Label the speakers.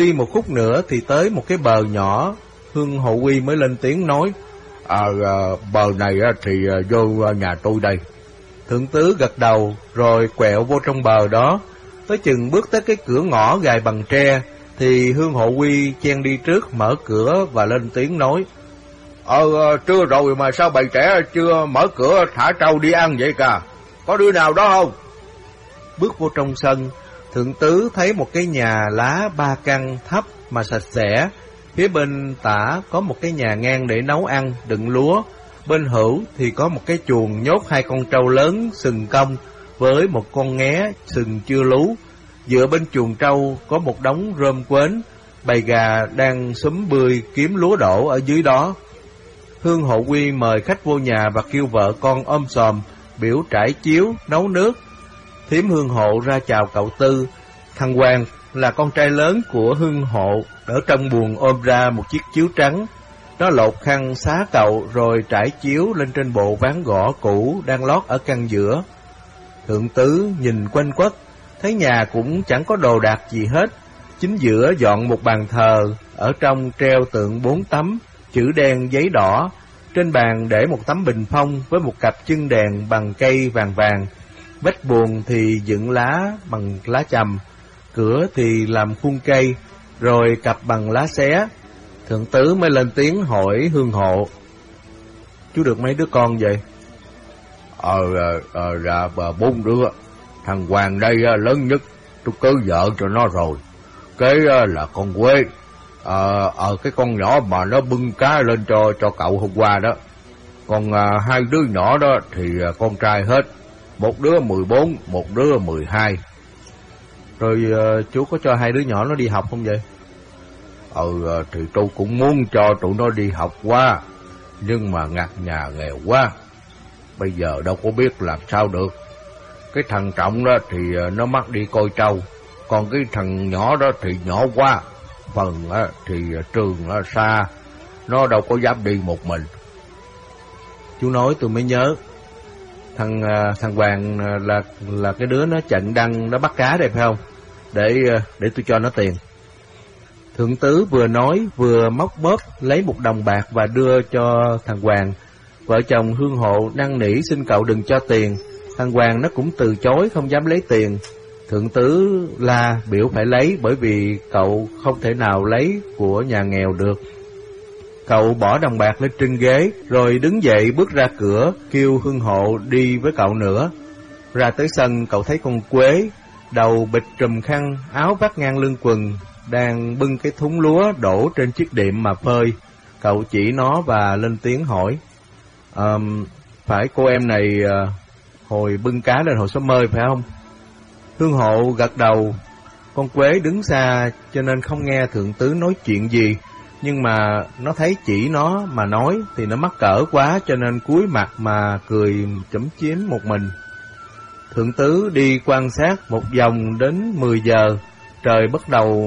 Speaker 1: Đi một khúc nữa thì tới một cái bờ nhỏ, Hương Hộ Quy mới lên tiếng nói: bờ này thì vô nhà tôi đây. Thượng tứ gật đầu rồi quẹo vô trong bờ đó. Tới chừng bước tới cái cửa ngõ gài bằng tre thì Hương Hộ Quy chen đi trước mở cửa và lên tiếng nói: trưa rồi mà sao bầy trẻ chưa mở cửa thả trâu đi ăn vậy cả? Có đứa nào đó không? Bước vô trong sân, thượng tứ thấy một cái nhà lá 3 căn thấp mà sạch sẽ. Phía bên tả có một cái nhà ngang để nấu ăn, đựng lúa. Bên hữu thì có một cái chuồng nhốt 2 con trâu lớn sừng cong với một con nghé sừng chưa lú. Dựa bên chuồng trâu có một đống rơm quến, bầy gà đang xúm bươi kiếm lúa đổ ở dưới đó. Hương Hộ Quy mời khách vô nhà và kêu vợ con ôm xòm, biểu trải chiếu, nấu nước. Thím Hương Hộ ra chào cậu Tư. Thằng Hoàng là con trai lớn của Hương Hộ, ở trong buồng ôm ra một chiếc chiếu trắng. Nó lột khăn xá cậu rồi trải chiếu lên trên bộ ván gỗ cũ đang lót ở căn giữa. Thượng tứ nhìn quanh quất, thấy nhà cũng chẳng có đồ đạc gì hết. Chính giữa dọn một bàn thờ, ở trong treo tượng 4 tấm, chữ đen giấy đỏ. Trên bàn để một tấm bình phong với một cặp chân đèn bằng cây vàng vàng. Vách buồng thì dựng lá bằng lá chầm, cửa thì làm khuôn cây, rồi cặp bằng lá xé. Thượng tứ mới lên tiếng hỏi Hương Hộ: chú được mấy đứa con vậy? Dạ 4 đứa. Thằng Hoàng đây lớn nhất, tôi cưới vợ cho nó rồi. Cái là con Quế, cái con nhỏ mà nó bưng cá lên cho cậu hôm qua đó. Còn 2 đứa nhỏ đó thì con trai hết. Một đứa 14, một đứa 12. Rồi chú có cho 2 đứa nhỏ nó đi học không vậy? Thì tôi cũng muốn cho tụi nó đi học quá, nhưng mà ngặt nhà nghèo quá, bây giờ đâu có biết làm sao được. Cái thằng Trọng đó thì nó mắc đi coi trâu, còn cái thằng nhỏ đó thì nhỏ quá, phần thì trường xa, nó đâu có dám đi một mình. Chú nói tôi mới nhớ, thằng Hoàng là cái đứa nó chận đăng nó bắt cá đây phải không? Để tôi cho nó tiền. Thượng tứ vừa nói vừa móc bóp lấy 1 đồng bạc và đưa cho thằng Hoàng. Vợ chồng Hương Hộ năn nỉ xin cậu đừng cho tiền. Thằng Hoàng nó cũng từ chối không dám lấy tiền. Thượng tứ la biểu phải lấy, bởi vì cậu không thể nào lấy của nhà nghèo được. Cậu bỏ đồng bạc lên trên ghế rồi đứng dậy bước ra cửa, kêu Hương Hộ đi với cậu nữa. Ra tới sân, cậu thấy con Quế, đầu bịch trùm khăn, áo vắt ngang lưng quần, đang bưng cái thúng lúa đổ trên chiếc đệm mà phơi. Cậu chỉ nó và lên tiếng hỏi: phải cô em này hồi bưng cá lên Hồ Xóm Mơi phải không? Hương Hộ gật đầu. Con Quế đứng xa cho nên không nghe thượng tứ nói chuyện gì, nhưng mà nó thấy chỉ nó mà nói thì nó mắc cỡ quá, cho nên cúi mặt mà cười chấm chím một mình. Thượng tứ đi quan sát một vòng đến 10 giờ, trời bắt đầu